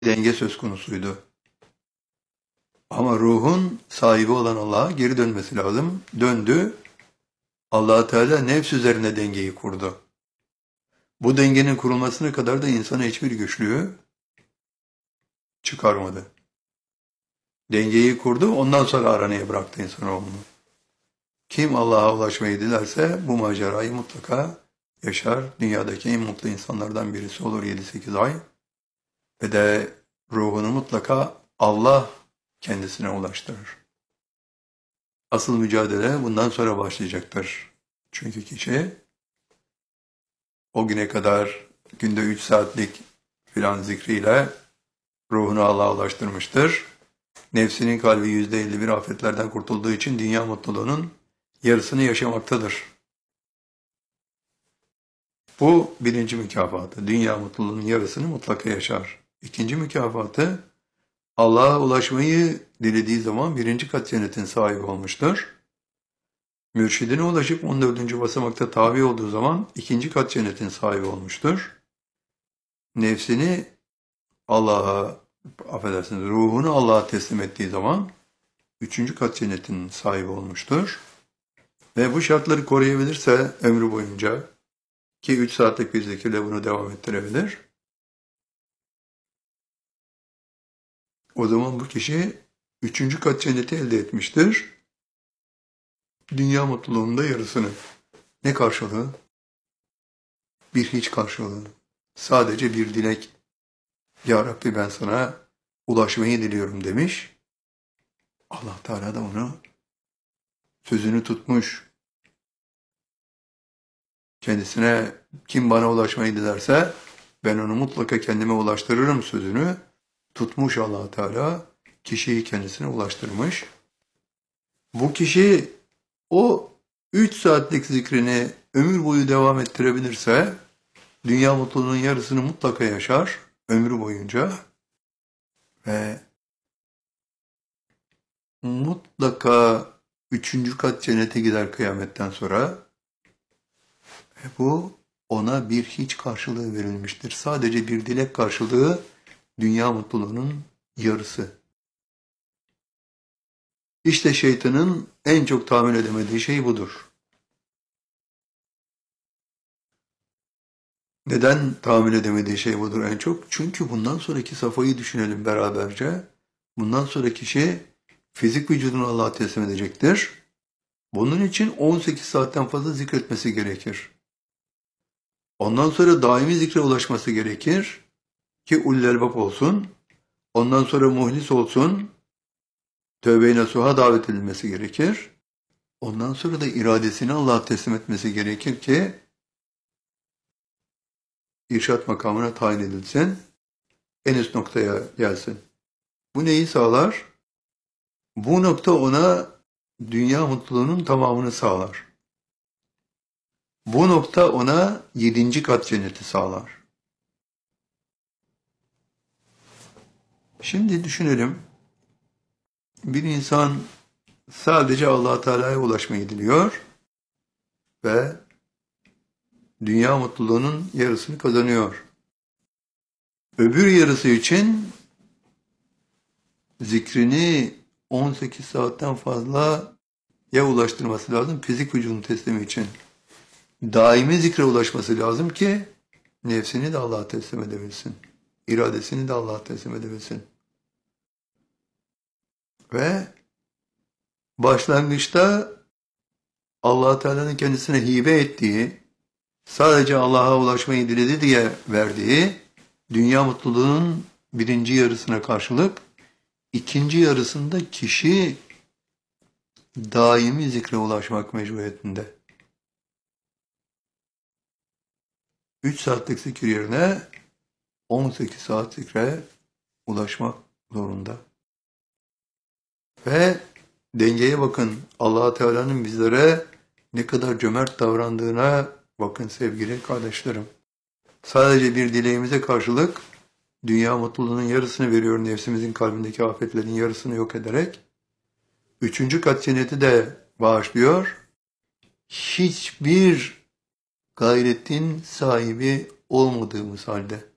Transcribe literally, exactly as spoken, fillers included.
denge söz konusuydu. Ama ruhun sahibi olan Allah'a geri dönmesi lazım. Döndü. Allah Teala nefs üzerine dengeyi kurdu. Bu dengenin kurulmasına kadar da insana hiçbir güçlüğü çıkarmadı. Dengeyi kurdu, ondan sonra aranaya bıraktı insanoğlunu. Kim Allah'a ulaşmayı dilerse bu macerayı mutlaka yaşar. Dünyadaki en mutlu insanlardan birisi olur yedi sekiz ay. Ve de ruhunu mutlaka Allah kendisine ulaştırır. Asıl mücadele bundan sonra başlayacaktır. Çünkü kişi o güne kadar günde üç saatlik filan zikriyle ruhunu Allah'a ulaştırmıştır. Nefsinin kalbi yüzde elli bir afetlerden kurtulduğu için dünya mutluluğunun yarısını yaşamaktadır. Bu birinci mükafatı. Dünya mutluluğunun yarısını mutlaka yaşar. İkinci mükafatı, Allah'a ulaşmayı dilediği zaman birinci kat cennetin sahibi olmuştur. Mürşidine ulaşıp on dördüncü basamakta tabi olduğu zaman ikinci kat cennetin sahibi olmuştur. Nefsini Allah'a, affedersiniz, ruhunu Allah'a teslim ettiği zaman üçüncü kat cennetin sahibi olmuştur. Ve bu şartları koruyabilirse ömrü boyunca, ki üç saatlik bir zikirle bunu devam ettirebilir, o zaman bu kişi üçüncü kat cenneti elde etmiştir. Dünya mutluluğunun da yarısını. Ne karşılığı? Bir hiç karşılığı. Sadece bir dilek. Ya Rabbi, ben sana ulaşmayı diliyorum demiş. Allah Teala da onu sözünü tutmuş. Kendisine kim bana ulaşmayı dilerse ben onu mutlaka kendime ulaştırırım sözünü tutmuş Allah Teala, kişiyi kendisine ulaştırmış. Bu kişi o üç saatlik zikrini ömür boyu devam ettirebilirse dünya mutluluğunun yarısını mutlaka yaşar ömrü boyunca ve mutlaka üçüncü kat cennete gider kıyametten sonra. Ve bu ona bir hiç karşılığı verilmiştir. Sadece bir dilek karşılığı dünya mutluluğunun yarısı. İşte şeytanın en çok tahammül edemediği şey budur. Neden tahammül edemediği şey budur en çok? Çünkü bundan sonraki safhayı düşünelim beraberce. Bundan sonraki kişi fizik vücudunu Allah'a teslim edecektir. Bunun için on sekiz saatten fazla zikretmesi gerekir. Ondan sonra daimi zikre ulaşması gerekir ki ullü elbab olsun. Ondan sonra muhlis olsun. Tövbe-i nasuha davet edilmesi gerekir. Ondan sonra da iradesini Allah'a teslim etmesi gerekir ki irşat makamına tayin edilsin. En üst noktaya gelsin. Bu neyi sağlar? Bu nokta ona dünya mutluluğunun tamamını sağlar. Bu nokta ona yedinci kat cenneti sağlar. Şimdi düşünelim. Bir insan sadece Allah Teala'ya ulaşmayı diliyor ve dünya mutluluğunun yarısını kazanıyor. Öbür yarısı için zikrini on sekiz saatten fazla ya ulaştırması lazım fizik vücudun teslimi için. Daimi zikre ulaşması lazım ki nefsini de Allah'a teslim edebilsin. İradesini de Allah'a teslim edebilsin. Ve başlangıçta Allah Teala'nın kendisine hibe ettiği, sadece Allah'a ulaşmayı diledi diye verdiği dünya mutluluğunun birinci yarısına karşılık ikinci yarısında kişi daimi zikre ulaşmak mecburiyetinde. üç saatlik zikir yerine on sekiz saat zikre ulaşmak zorunda. Ve dengeye bakın. Allah Teala'nın bizlere ne kadar cömert davrandığına bakın sevgili kardeşlerim. Sadece bir dileğimize karşılık dünya mutluluğunun yarısını veriyor, nefsimizin kalbindeki afetlerin yarısını yok ederek. Üçüncü kat cenneti de bağışlıyor. Hiçbir gayretin sahibi olmadığımız halde.